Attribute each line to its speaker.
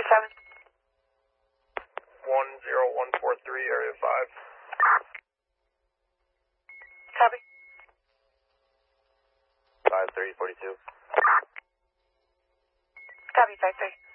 Speaker 1: 7.
Speaker 2: 10143, area 5.
Speaker 1: Copy.
Speaker 2: 5342.
Speaker 1: Copy, 53.